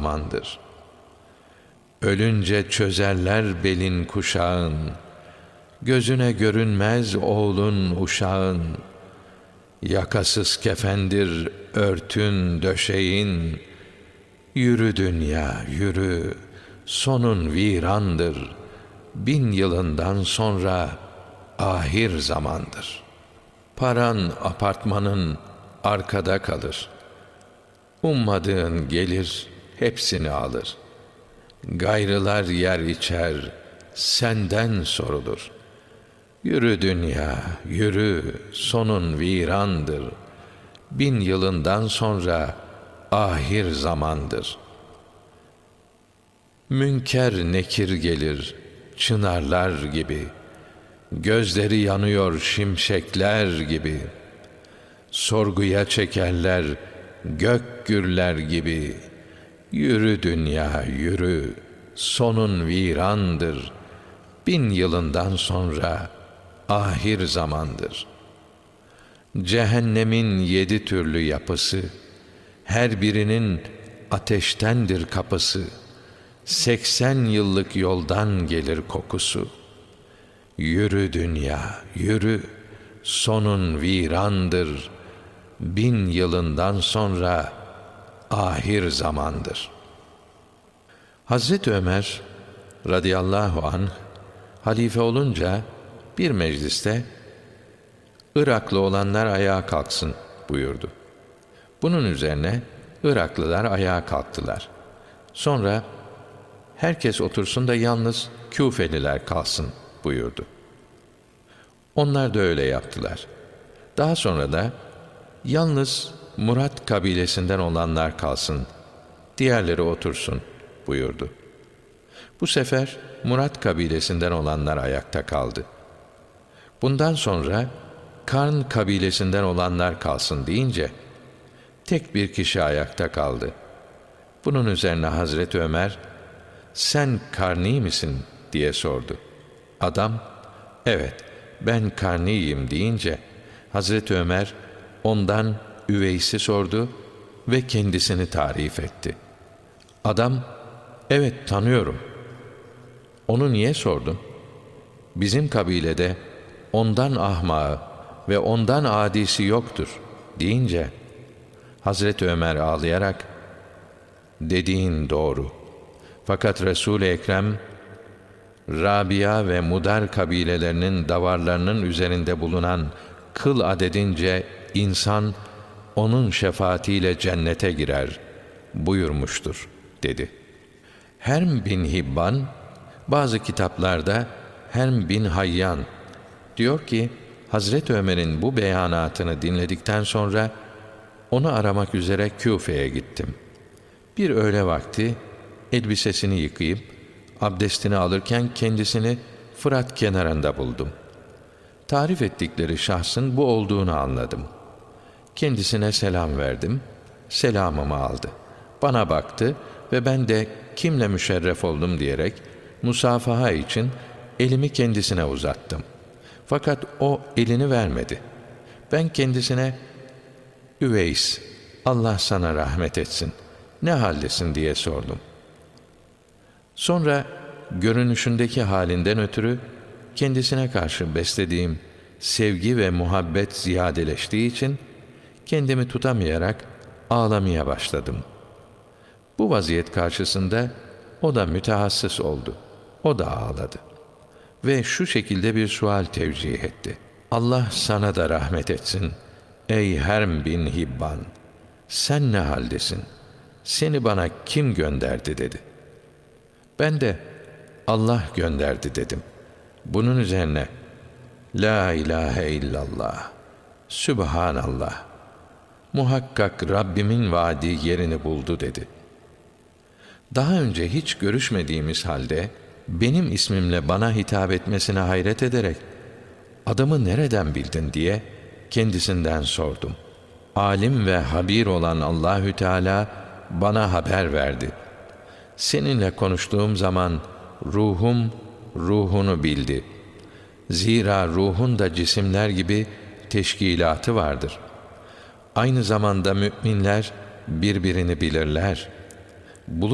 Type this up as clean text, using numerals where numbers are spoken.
zamandır. Ölünce çözerler belin kuşağın, gözüne görünmez oğlun uşağın. Yakasız kefendir örtün döşeğin, yürü dünya yürü, sonun virandır. 1000 yılından sonra ahir zamandır. Paran apartmanın arkada kalır. Ummadığın gelir hepsini alır. Gayrılar yer içer, senden sorulur. Yürü dünya, yürü, sonun virandır. 1000 yılından sonra ahir zamandır. Münker nekir gelir, çınarlar gibi. Gözleri yanıyor şimşekler gibi. Sorguya çekerler, gök gürler gibi. Yürü dünya, yürü, sonun virandır. 1000 yılından sonra ahir zamandır. Cehennemin 7 türlü yapısı, her birinin ateştendir kapısı. 80 yıllık yoldan gelir kokusu. Yürü dünya, yürü, sonun virandır. 1000 yılından sonra ahir zamandır. Hazreti Ömer radıyallahu anh halife olunca bir mecliste Iraklı olanlar ayağa kalksın buyurdu. Bunun üzerine Iraklılar ayağa kalktılar. Sonra herkes otursun da yalnız Küfeliler kalsın buyurdu. Onlar da öyle yaptılar. Daha sonra da yalnız Murat kabilesinden olanlar kalsın, diğerleri otursun buyurdu. Bu sefer Murat kabilesinden olanlar ayakta kaldı. Bundan sonra Karn kabilesinden olanlar kalsın deyince tek bir kişi ayakta kaldı. Bunun üzerine Hazreti Ömer, "Sen Karni misin?" diye sordu. Adam, "Evet, ben Karniyim." deyince Hazreti Ömer ondan Üveys'i sordu ve kendisini tarif etti. Adam, "Evet, tanıyorum." "Onu niye sordun?" "Bizim kabilede ondan ahmağı ve ondan adisi yoktur." deyince Hazreti Ömer ağlayarak, "Dediğin doğru. Fakat Resul-i Ekrem Rabia ve Mudar kabilelerinin davarlarının üzerinde bulunan kıl adedince insan onun şefaatiyle cennete girer buyurmuştur." dedi. Herm bin Hibban bazı kitaplarda Herm bin Hayyan diyor ki, Hazreti Ömer'in bu beyanatını dinledikten sonra onu aramak üzere Küfe'ye gittim. Bir öğle vakti elbisesini yıkayıp abdestini alırken kendisini Fırat kenarında buldum. Tarif ettikleri şahsın bu olduğunu anladım. Kendisine selam verdim, selamımı aldı. Bana baktı ve ben de kimle müşerref oldum diyerek musafaha için elimi kendisine uzattım. Fakat o elini vermedi. Ben kendisine, "Üveys, Allah sana rahmet etsin, ne haldesin?" diye sordum. Sonra görünüşündeki halinden ötürü kendisine karşı beslediğim sevgi ve muhabbet ziyadeleştiği için kendimi tutamayarak ağlamaya başladım. Bu vaziyet karşısında o da mütehassıs oldu. O da ağladı. Ve şu şekilde bir sual tevcih etti. "Allah sana da rahmet etsin. Ey Herm bin Hibban, sen ne haldesin? Seni bana kim gönderdi?" dedi. Ben de "Allah gönderdi." dedim. Bunun üzerine "La ilahe illallah, Sübhanallah, muhakkak Rabbimin vaadi yerini buldu." dedi. Daha önce hiç görüşmediğimiz halde benim ismimle bana hitap etmesine hayret ederek "Adımı nereden bildin?" diye kendisinden sordum. Alim ve habir olan Allahü Teala bana haber verdi. Seninle konuştuğum zaman ruhum ruhunu bildi. Zira ruhun da cisimler gibi teşkilatı vardır. Aynı zamanda müminler birbirini bilirler.